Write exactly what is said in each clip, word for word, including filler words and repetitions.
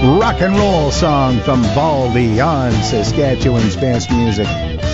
rock and roll song from Baldy on Saskatchewan's best music.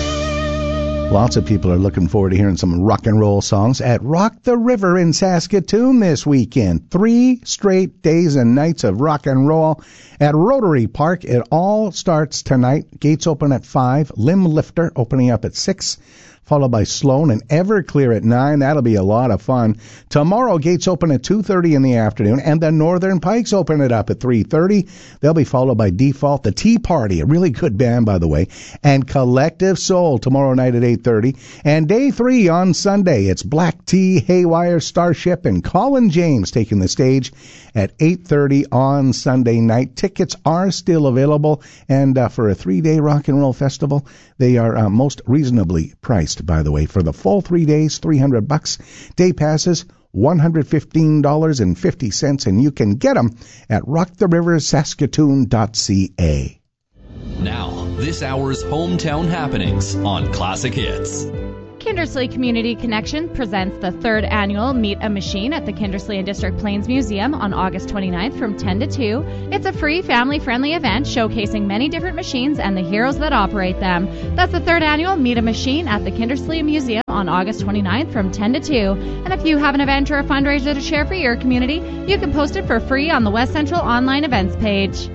Lots of people are looking forward to hearing some rock and roll songs at Rock the River in Saskatoon this weekend. Three straight days and nights of rock and roll at Rotary Park. It all starts tonight. Gates open at five. Limb Lifter opening up at six. Followed by Sloan and Everclear at nine. That'll be a lot of fun. Tomorrow, gates open at two thirty in the afternoon, and the Northern Pikes open it up at three thirty. They'll be followed by Default, the Tea Party, a really good band, by the way, and Collective Soul tomorrow night at eight thirty. And day three on Sunday, it's Black Tea, Haywire, Starship, and Colin James taking the stage at eight thirty on Sunday night. Tickets are still available, and uh, for a three-day rock and roll festival, they are uh, most reasonably priced. By the way, for the full three days, three hundred bucks. Day passes, one hundred fifteen dollars and fifty cents, and you can get them at rock the river saskatoon dot c a. Now, this hour's hometown happenings on Classic Hits. Kindersley Community Connection presents the third annual Meet a Machine at the Kindersley and District Plains Museum on August twenty-ninth from ten to two. It's a free, family-friendly event showcasing many different machines and the heroes that operate them. That's the third annual Meet a Machine at the Kindersley Museum on August twenty-ninth from ten to two. And if you have an event or a fundraiser to share for your community, you can post it for free on the West Central online events page.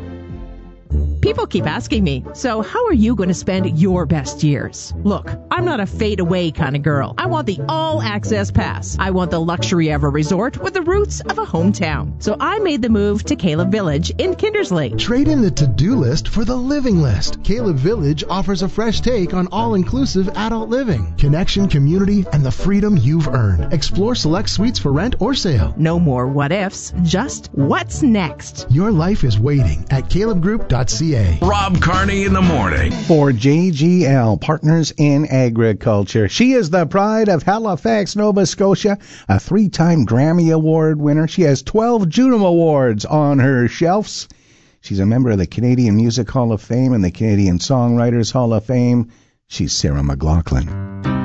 People keep asking me, so how are you going to spend your best years? Look, I'm not a fade-away kind of girl. I want the all-access pass. I want the luxury of a resort with the roots of a hometown. So I made the move to Caleb Village in Kindersley. Trade in the to-do list for the living list. Caleb Village offers a fresh take on all-inclusive adult living, connection, community, and the freedom you've earned. Explore select suites for rent or sale. No more what-ifs, just what's next. Your life is waiting at caleb group dot c a. Rob Carney in the morning. For J G L, Partners in Agriculture. She is the pride of Halifax, Nova Scotia, a three-time Grammy Award winner. She has twelve Juno Awards on her shelves. She's a member of the Canadian Music Hall of Fame and the Canadian Songwriters Hall of Fame. She's Sarah McLachlan.